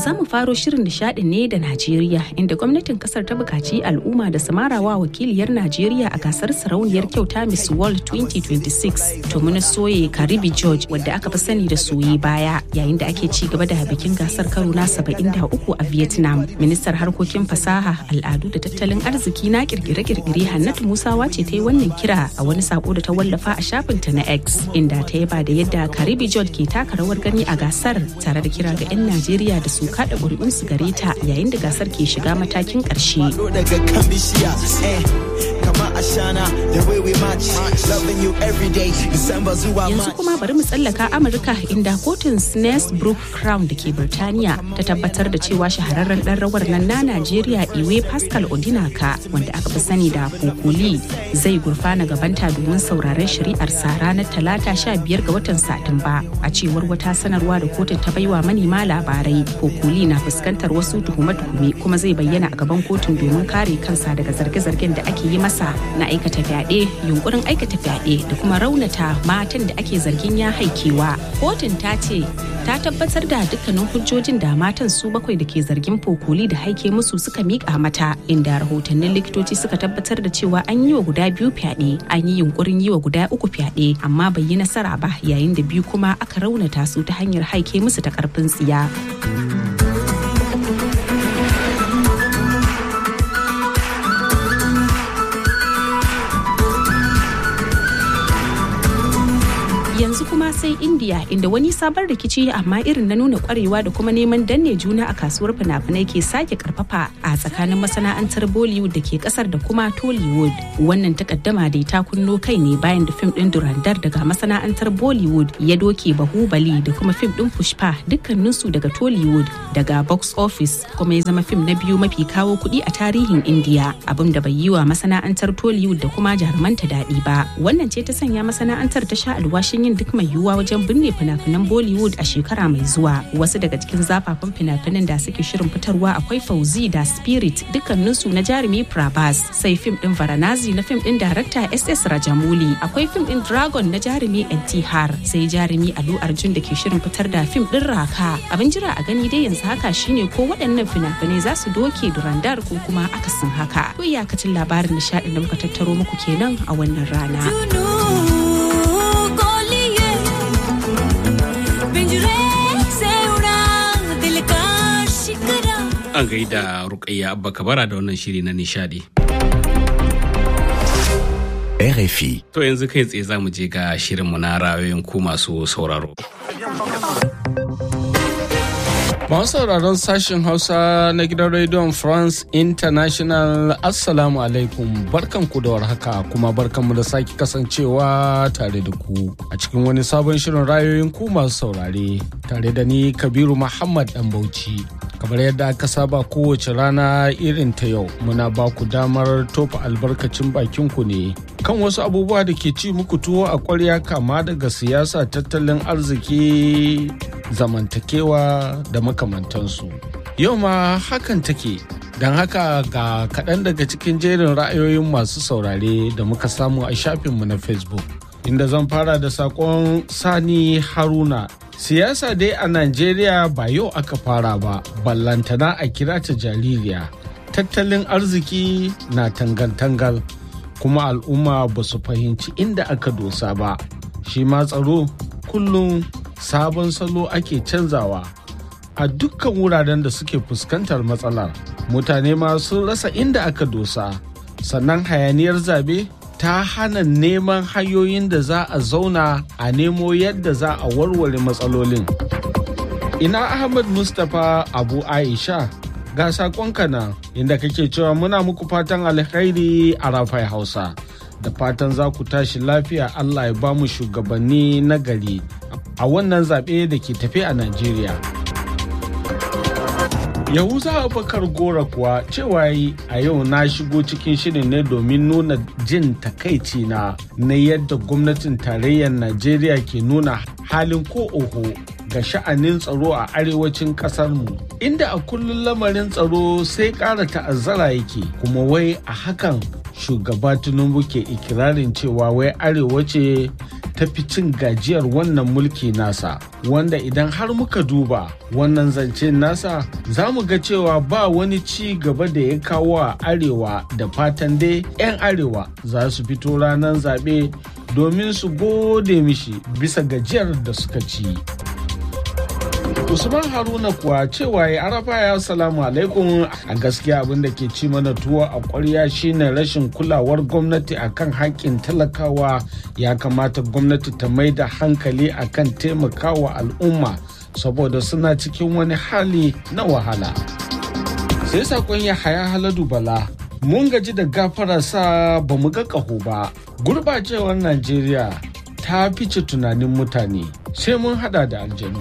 za mu faro shirin nishadin ne da Najeriya, inda gwamnatin kasar ta bukaci al'umma da samarawa wakiliyar Najeriya a gasar sarauniyar kyauta Miss World 2026 Tomina Soye Karibi George, wadda aka fi sani da Soye baya, yayin da ake ci gaba da bikin gasar karo na 73 a Vietnam. Ministar harkokin fasaha, al'adu da tattalin arziki na kirkire-kirkire Hannatu Musawa ce ta yi wannan kira a wani sako da ta wallafa a shafinta na X, inda ta yaba da yadda Karibi George ke taka rawar gani a gasar, tare da kira ga 'yan Najeriya da su kada ƙuri'unsu gare ta yayin da gasar ke shiga matakin ƙarshe. Yanzu kuma bari mu tsallaka Amurka, inda kotun Snaresbrook Crown da ke Birtaniya ta tabbatar da cewa shahararren ɗan rawar nan na Najeriya Iwe Pascal Odinaka, wanda aka fi sani da Kokoli, zai gurfana gabanta domin sauraron shari'arsa ranar Talata 15 ga watan Satumba. A cewar wata sanarwa da kotun ta baiwa manema labarai, Kokoli na fuskantar wasu tuhume-tuhume kuma zai bayyana a gaban kotun domin kare kansa daga zarge-zargen da ake yi masa na aikata fyaɗe, yunkurin aikata fyaɗe da kuma raunata matan da ake zargin ya haikewa. Kotun ta ce ta tabbatar da dukkanin hujjojin da matan su 7 da ke zargin Kokoli da haike musu suka miƙa mata, inda rahotannin likitoci suka tabbatar da cewa an yi wa guda 2 fyaɗe, an yi yunkurin yi wa guda 3 fyaɗe amma bai yi nasara ba, yayin da 2 kuma aka raunata su ta hanyar haike musu ta ƙarfin tsiya. Yanzu kuma sai India, inda wani sabon rikici amma irin na nuna kwarewa da kuma neman danne juna a kasuwar fina-finai ke sake karfafa a tsakanin masana'antar Bollywood da ke kasar da kuma Tollywood. Wannan takaddama dai ta kunno kai ne bayan da fim din Durandar daga masana'antar Bollywood ya doke Bahubali da kuma fim din Pushpa, dukkaninsu daga Tollywood, daga box office, kuma ya zama fim na biyu mafi kawo kuɗi a tarihin India, abin da bai yi wa masana'antar Tollywood da kuma jarumanta daɗi ba. Wannan ce ta sanya masana'antar ta sha alwashin yin duk mai yiwuwa wajen binne fina-finan Bollywood a shekara mai zuwa. Wasu daga cikin zafafan fina-finan da suke shirin fitarwa akwai Fauzi da Spirit, dukkaninsu na jarumi Prabhas, sai fim din Varanasi na fim din darakta SS Rajamouli, akwai fim din Dragon na jarumi NTR, sai jarumi Allu Arjun da ke shirin fitar da fim din Raka. Abin jira a gani dai yanzu haka shine ko waɗannan fina-finai za su doke Durandar ko kuma akasin haka. To iyakacin labarin nishaɗin da muka tattaro muku kenan a wannan rana. An gaida Rukayya Abba Kabara da wannan shiri na nishadi. RFI. To yanzu kai tsaye za mu je ga shirinmu na ra'ayoyin ku masu sauraro. Masu sauraron sashen Hausa na gidan rediyon France International, Assalamu alaikum, barkanku da warhaka kuma barkanmu da sake kasancewa tare da ku a cikin wani sabon shirin ra'ayoyin ku masu saurare, tare da ni Kabiru Muhammad Dan Bauchi. Kamar yadda aka saba kowace rana irin ta yau, muna ba ku damar tofa albarkacin bakinku ne kan wasu abubuwa da ke ci muku tuwo a ƙwarya, kama daga siyasa, tattalin arziki, zamantakewa da makamantansu. Yau ma hakan take, don haka ga kaɗan daga cikin jerin ra'ayoyin masu saurare da muka samu a shafinmu na Facebook, inda zan fara da saƙon Sani Haruna. Siyasa dai a Najeriya ba yau aka fara ba, ballantana a kira ta jaririya. Tattalin arziki na tangal-tangal, kuma al'umma ba su fahimci inda aka dosa ba. Shi ma tsaro kullum sabon salo ake canzawa a dukkan wuraren da suke fuskantar matsalar. Mutane ma sun rasa inda aka dosa, sannan hayaniyar zabe ta hana neman hanyoyin da za a zauna a nemo yadda za a warware matsalolin. Ina Ahmad Mustapha Abu Aisha, ga sakonka nan inda kake cewa muna muku fatan alkhairi a Rafai Hausa, da fatan za ku tashi lafiya. Allah ya ba mu shugabanni na gari a wannan zaɓe da ke tafe a Najeriya. Yahuza Abubakar Gora kuwa cewa yi a yau na shigo cikin shirin ne domin nuna jin takaici na yadda gwamnatin tarayyar Najeriya ke nuna halin ko oho ga sha'anin tsaro a arewacin ƙasarmu, inda a kullum lamarin tsaro sai ƙara ta'azzara yake, kuma wai a hakan shugaba Tinubu ke ikirarin cewa wai arewa ce ta fi cin gajiyar wannan mulki nasa. wanda idan har muka duba wannan zance nasa za mu ga cewa ba wani ci gaba da ya kawo a arewa, da fatan dai 'yan arewa za su fito ranar zaɓe domin su gode mishi bisa gajiyar da suka ci. Usman Haruna kuwa cewa ya arafa ya salamu alaikum, a gaskiya abin da ke ci mana tuwo a ƙwarya shine rashin kulawar gwamnati akan haƙƙin talakawa. Ya kamata gwamnati ta mai da hankali akan taimakawa al'umma saboda suna cikin wani hali na wahala. Sai sakon ya haya Haladu Bala, mun gaji da gafararsa ba mu ga ƙaho ba. Gurbacewar Najeriya ta fice tunanin mutane, sai mun hada da aljanu.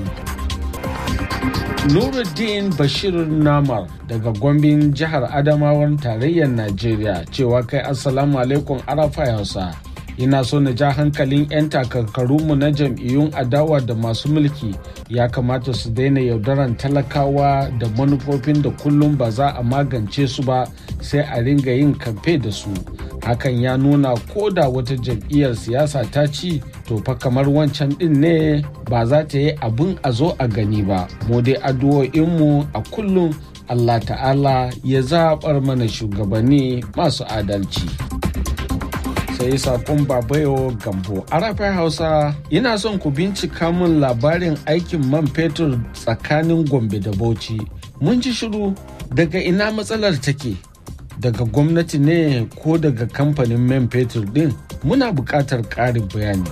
Nuruddin Bashir Namar daga Gombin jihar Adamawan tarayyar Najeriya cewa kai assalamu alaikum arafa Hausa. Ina so na ja hankalin 'yan takarkarunmu na jam'iyyun adawa da masu mulki, ya kamata su daina yaudaran talakawa da manufofin da kullum ba za a magance su ba, sai a ringa yin kamfe da su. Hakan ya nuna ko da wata jam'iyyar siyasa ta ci, to fa kamar wancan din ne ba za ta yi abin a zo a gani ba. Mu dai addu'o'inmu a kullum Allah ta'ala ya zaɓar mana shugabanni masu adalci. Sai sakon Babayo Gambo, Arafai Hausa, ina son ku bincika min labarin aikin man fetur tsakanin Gombe da Bauchi. Mun ji shiru, daga ina matsalar take? Daga gwamnati ne ko daga kamfanin man fetur din? Muna buƙatar ƙarin bayani.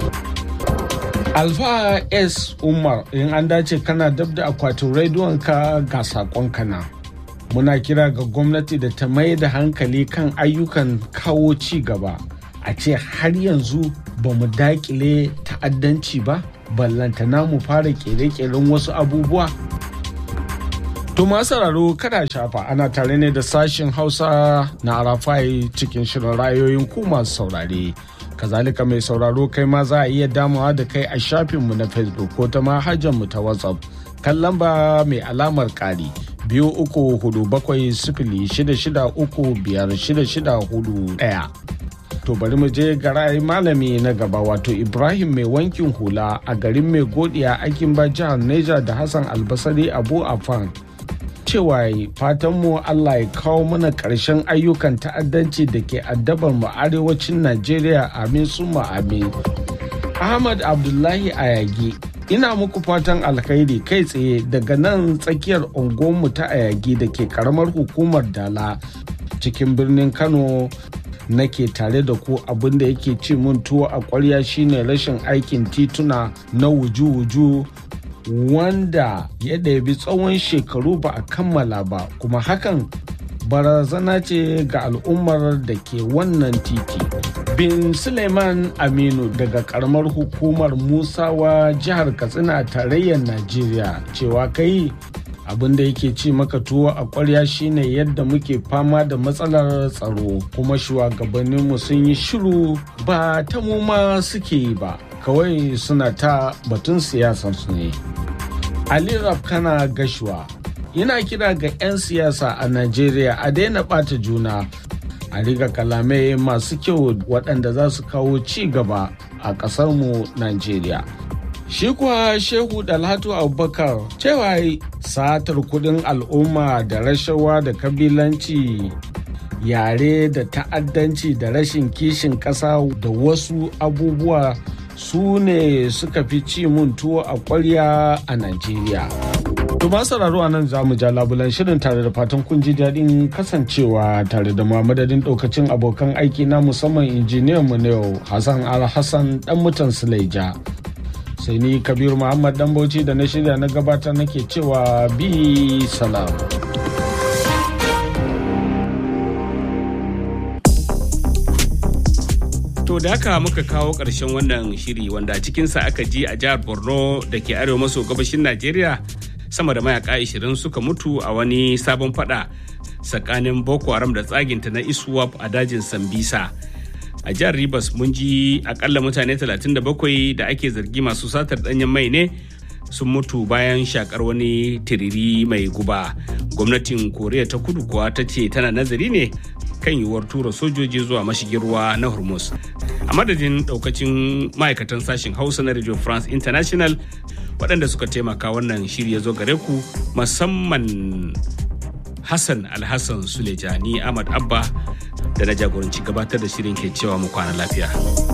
Alfa S. Umar, in an dace kana dab da akwatin rediyon ka ga sakon kana. Muna kira ga gwamnati da ta mai da hankali kan ayyukan kawo ci gaba. A ce har yanzu ba mu dakile ta'addanci ba, ballantana mu fara kere-keren wasu abubuwa. To masu sauraro kada shafa, ana tare ne da sashen Hausa na Arafai cikin shirin rayoyin ku masu saurare. Kazalika mai sauraro kai ma za a iya damawa da kai a shafinmu na Facebook ko ta manhajarmu ta WhatsApp kan lamba mai alamar ƙari 234706635641. To bari mu je ga ra'ayi malami na gaba, wato Ibrahim mai wankin hula a garin mai godiya Akinba jihar Neja da Hassan Albasari Abu Afan. Cewa fatanmu Allah ya kawo mana ƙarshen ayyukan ta'addanci da ke addabar mu arewacin Najeriya, amin summa amin. Ahmad Abdullahi Ayagi, ina muku fatan alkhairi kai tsaye daga nan tsakiyar unguwarmu ta Ayagi da ke karamar hukumar Dala cikin birnin Kano. Nake tare da ku. Abin da yake ci mun tuwo a ƙwarya shine rashin aikin tituna na wuju-wuju wanda ya ɗabi tsawon shekaru ba a kammala ba, kuma hakan barazana ce ga al'ummar da ke wannan titi. Bin Suleiman Aminu daga karamar hukumar Musawa jihar Katsina tarayyar Najeriya cewa kai abin da yake ci maka tuwo a ƙwarya shine yadda muke fama da matsalar tsaro, kuma shugabanninmu sun yi shiru, ba ta mu ma suke yi ba, kawai suna ta batun siyasar su ne. Ali Rafkana Gashuwa, yana kira ga 'yan siyasa a Najeriya a daina ɓata juna, a riga kalamai masu kyau waɗanda za su kawo ci gaba a ƙasarmu Najeriya. Shi kuwa Shehu Dalhatu Abubakar cewa satar kudin al'umma da rashawa da kabilanci, yare da ta'addanci da rashin kishin ƙasa da wasu abubuwa su ne suka fi ci mun tuwo a ƙwarya a Najeriya. Tuma sauraro a nan za mu ja labulan shirin tare da fatan kun ji daɗin kasancewa tare da madadin ɗaukacin abokan aiki na musamman injiniyan mu na yau Hassan Al-Hassan ɗan mutan Suleja. Sai ni Kabiru Muhammad Dan Bauchi da na shirya na gabatar nake cewa bi salam. To da haka muka kawo ƙarshen wannan shiri wanda cikinsa aka ji a jihar Borno da ke arewa maso gabashin Najeriya sama da mayaka 20 suka mutu a wani sabon fada tsakanin Boko Haram da tsaginta na ISWAP a dajin Sambisa. A jihar Rivers mun ji akalla mutane 37 da ake zargi masu satar danyen mai ne sun mutu bayan shakar wani tiriri mai guba. Gwamnatin Koriya ta Kudu kuwa ta ce tana nazari ne kan yiwuwar tura sojoji zuwa mashigin ruwa na Hormuz. A madadin daukacin ma'aikatan sashen Hausa na Radio France International waɗanda suka taimaka wannan shiri ya zo gare ku, musamman Hassan Alhassan Sulejani, Ahmad Abba da na jagoranci gabatar da shirin ke cewa mu kwana lafiya.